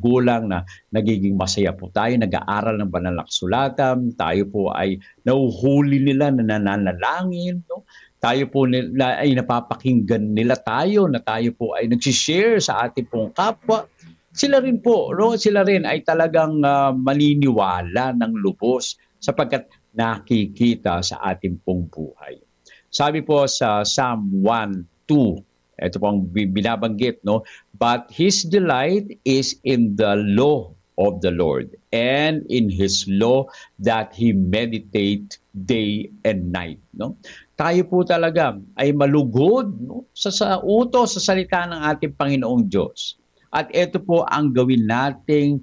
magulang na nagiging masaya po tayo, nag-aaral ng banal na kasulatan, tayo po ay nauhuli nila na nananalangin, no? Tayo po nila ay napapakinggan nila tayo, na tayo po ay nagsishare sa ating pong kapwa. Sila rin po, no? Sila rin ay talagang maniniwala ng lubos sapagkat nakikita sa ating pong buhay. Sabi po sa Psalm 1:2, ito pong binabanggit, no? But his delight is in the law of the Lord, and in his law that he meditate day and night, no? Tayo po talaga ay malugod, no? sa utos, sa salita ng ating Panginoong Diyos. At ito po ang gawin nating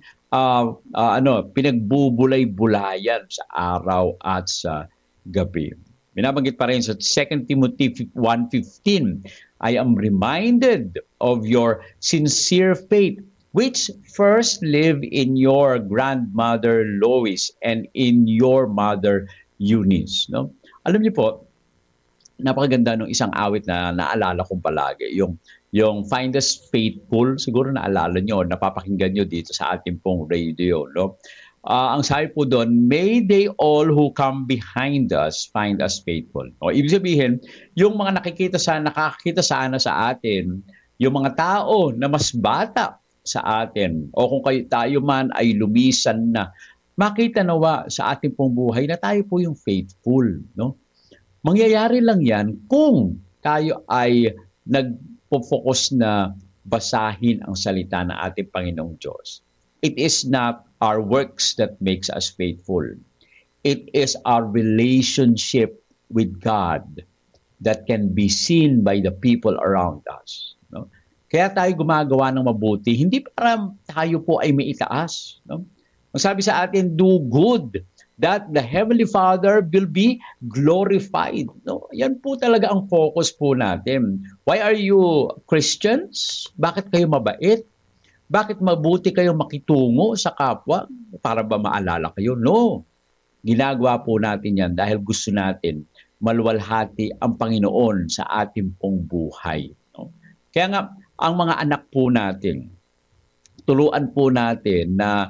pinagbubulay-bulayan sa araw at sa gabi. Binabanggit pa rin sa 2 Timothy 1:15, I am reminded of your sincere faith, which first lived in your grandmother Lois and in your mother Eunice. No? Alam niyo po, napakaganda ng isang awit na naalala kong palagi, yung Find Us Faithful, siguro naalala nyo, napapakinggan nyo dito sa ating pong radio, no? Ang sabi po doon, may they all who come behind us find us faithful. O, ibig sabihin, yung mga nakakita sana sa atin, yung mga tao na mas bata sa atin, o kung tayo man ay lumisan na, makita nawa sa ating pong buhay na tayo po yung faithful, no? Mangyayari lang yan kung tayo ay nagpo-focus na basahin ang salita ng ating Panginoong Diyos. It is not our works that makes us faithful. It is our relationship with God that can be seen by the people around us. No? Kaya tayo gumagawa ng mabuti, hindi para tayo po ay maitaas. No? Ang sabi sa atin, do good, that the Heavenly Father will be glorified. No? Yan po talaga ang focus po natin. Why are you Christians? Bakit kayo mabait? Bakit mabuti kayong makitungo sa kapwa? Para ba maalala kayo? No. Ginagawa po natin yan dahil gusto natin maluwalhati ang Panginoon sa ating pong buhay. No? Kaya nga, ang mga anak po natin, tuluan po natin na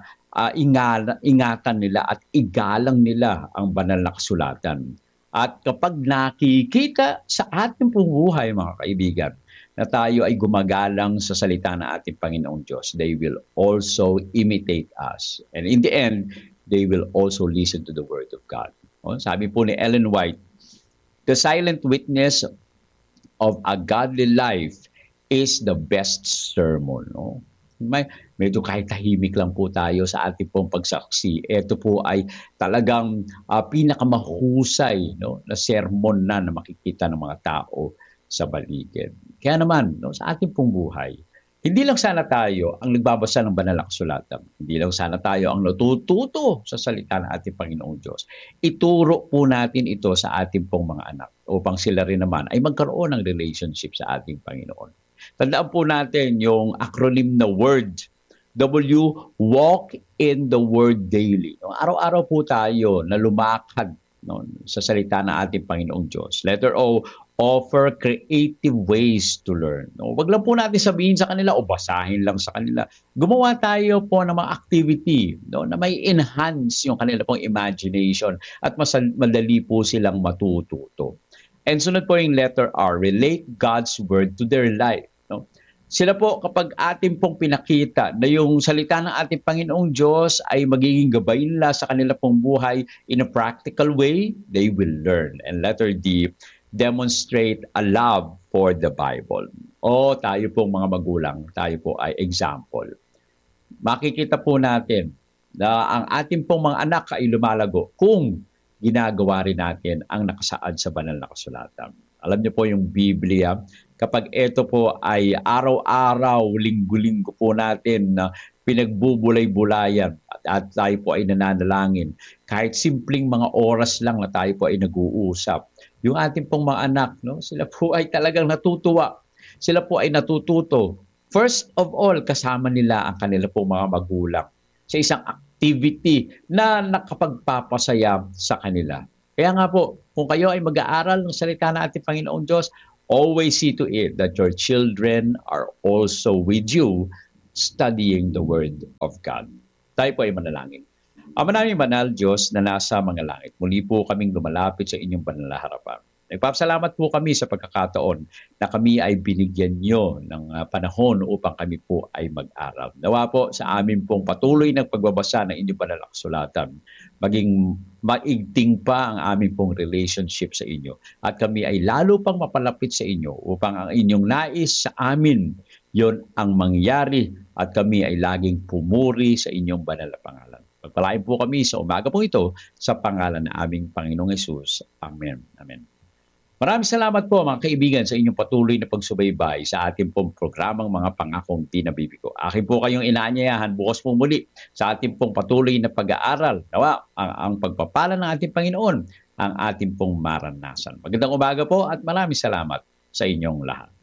ingatan nila at igalang nila ang banal na kasulatan. At kapag nakikita sa ating pong buhay, mga kaibigan, na tayo ay gumagalang sa salita ng ating Panginoong Diyos, they will also imitate us. And in the end, they will also listen to the Word of God. O, sabi po ni Ellen White, the silent witness of a godly life is the best sermon. No? Medyo kahit tahimik lang po tayo sa ating pong pagsaksi, ito po ay talagang pinakamahusay, no, na sermon na makikita ng mga tao sa paligid. Kaya naman, no, sa ating pong buhay, hindi lang sana tayo ang nagbabasa ng banal na kasulatan. Hindi lang sana tayo ang natututo sa salita ng ating Panginoong Diyos. Ituro po natin ito sa ating pong mga anak upang sila rin naman ay magkaroon ng relationship sa ating Panginoon. Tandaan po natin yung acronym na WORD. W, walk in the Word daily. No, araw-araw po tayo na lumakad, no, sa salita ng ating Panginoong Diyos. Letter O, offer creative ways to learn. No, wag lang po natin sabihin sa kanila o basahin lang sa kanila. Gumawa tayo po ng mga activity, no, na may enhance yung kanila pong imagination at madali po silang matututo. And sunod po yung letter R, relate God's Word to their life. No? Sila po, kapag ating pong pinakita na yung salita ng ating Panginoong Diyos ay magiging gabay nila sa kanila pong buhay in a practical way, they will learn. And letter D, demonstrate a love for the Bible. O tayo pong mga magulang, tayo po ay example. Makikita po natin na ang ating pong mga anak ay lumalago kung ginagawa rin natin ang nakasaad sa banal na kasulatan. Alam niyo po yung Biblia, kapag ito po ay araw-araw, linggo-linggo po natin na pinagbubulay-bulayan at tayo po ay nananalangin, kahit simpleng mga oras lang na tayo po ay nag-uusap, yung ating pong mga anak, no, sila po ay talagang natutuwa. Sila po ay natututo. First of all, kasama nila ang kanila pong mga magulang sa isang activity na nakapagpapasaya sa kanila. Kaya nga po, kung kayo ay mag-aaral ng salita ng ating Panginoong Diyos, always see to it that your children are also with you studying the Word of God. Tayo po ay manalangin. Ama namin banal Diyos na nasa mga langit, muli po kaming lumalapit sa inyong banal na harapan. Nagpapasalamat po kami sa pagkakataon na kami ay binigyan nyo ng panahon upang kami po ay mag-aral. Nawa po sa amin pong patuloy ng pagbabasa ng inyong banal na kasulatan, maging maigting pa ang aming pong relationship sa inyo. At kami ay lalo pang mapalapit sa inyo upang ang inyong nais sa amin, yon ang mangyari at kami ay laging pumuri sa inyong banal na pangalan. Pagpalain po kami sa umaga po ito sa pangalan ng aming Panginoong Hesus. Amen. Amen. Maraming salamat po mga kaibigan sa inyong patuloy na pagsubaybay sa ating pong programang mga pangakong pinabibigo. Akin po kayong inaanyayahan bukas po muli sa ating pong patuloy na pag-aaral. Nawa, ang pagpapala ng ating Panginoon ang ating pong maranasan. Magandang umaga po at maraming salamat sa inyong lahat.